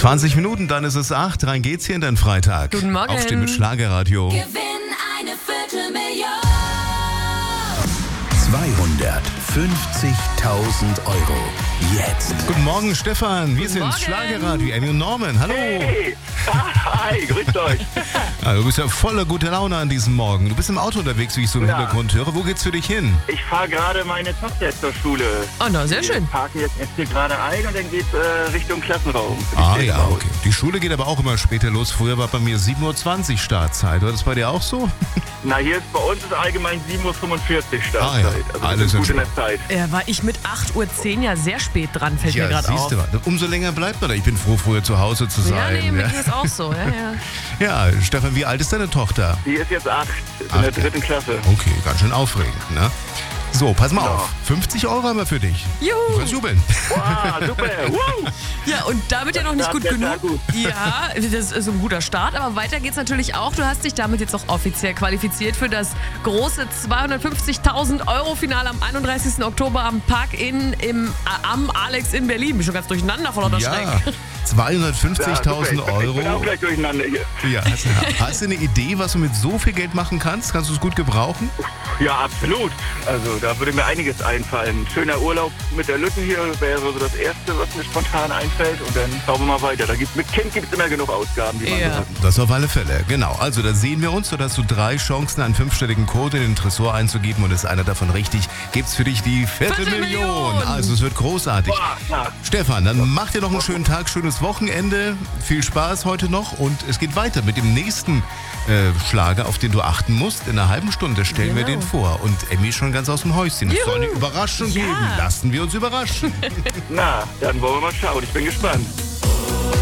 20 Minuten, dann ist es 8. Rein geht's hier in den Freitag. Guten Morgen. Aufstehen mit Schlagerradio. Gewinn eine Viertelmillion. 250.000 Euro. Jetzt. Guten Morgen, Stefan. Wir sind Morgen. Schlagerradio. Amy und Norman, hallo. Hey, hi, grüßt euch. Ja, du bist ja voller guter Laune an diesem Morgen. Du bist im Auto unterwegs, wie ich so im Ja. Hintergrund höre. Wo geht's für dich hin? Ich fahre gerade meine Tochter zur Schule. Oh, na, sehr Wir schön. parken jetzt hier gerade ein und dann geht's Richtung Klassenraum. Ah ja, okay. Die Schule geht aber auch immer später los. Früher war bei mir 7.20 Uhr Startzeit. War das bei dir auch so? Na, hier ist bei uns ist allgemein 7.45 Uhr Startzeit. Ah, ja. Also Alles wir sind gut in entspannt. der Zeit. War ich mit 8.10 Uhr ja sehr spät dran, fällt mir gerade auf. siehst du, umso länger bleibt man da. Ich bin froh, früher zu Hause zu Ja, sein. nee, mir ging das auch so. Ja. Ja, Stefan, wie alt ist deine Tochter? Die ist jetzt 8, ist in der 3. Klasse. Okay, ganz schön aufregend, ne? So, pass mal Ja. auf. 50 Euro haben wir für dich. Du Juhu. kannst jubeln. Wow, super. Woo. Ja, und damit ja noch nicht Das gut ist genug. sehr gut. Ja, das ist ein guter Start, aber weiter geht's natürlich auch. Du hast dich damit jetzt auch offiziell qualifiziert für das große 250.000 Euro Finale am 31. Oktober am Park am Alex in Berlin. Bin schon ganz durcheinander vor lauter Schreck. Ja, 250.000 Ja, super. Ich bin auch Euro. gleich durcheinander hier. Ja, hast du eine Idee, was du mit so viel Geld machen kannst? Kannst du es gut gebrauchen? Ja, absolut. Also da würde mir einiges einfallen. Schöner Urlaub mit der Lütten hier wäre so das Erste, was mir spontan einfällt. Und dann schauen wir mal weiter. Mit Kind gibt es immer genug Ausgaben, die man Ja. so hat. Das auf alle Fälle, genau. Also da sehen wir uns, sodass du 3 Chancen, einen 5-stelligen Code in den Tresor einzugeben und ist einer davon richtig, gibt's für dich die Viertelmillion. Viertelmillion. Also es wird großartig. Boah, ja. Stefan, dann mach dir noch einen schönen Tag, schönes Wochenende. Viel Spaß heute noch und es geht weiter mit dem nächsten Schlager, auf den du achten musst. In einer halben Stunde stellen wir Genau. den vor. Und Emmy ist schon ganz aus dem Häuschen. Es soll eine Überraschung Ja. geben. Lassen wir uns überraschen. Na, dann wollen wir mal schauen. Ich bin gespannt.